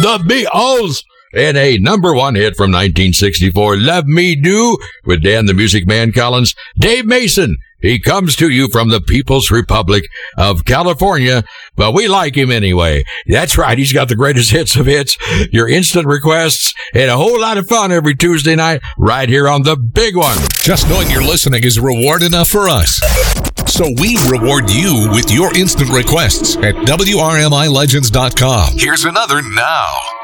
the Beatles and a number one hit from 1964, Love Me Do, with Dan the Music Man Collins. Dave Mason, he comes to you from the People's Republic of California, but we like him anyway. That's right, he's got the greatest hits of hits, your instant requests, and a whole lot of fun every Tuesday night right here on The Big One. Just knowing you're listening is reward enough for us. So we reward you with your instant requests at WRMILegends.com. Here's another now.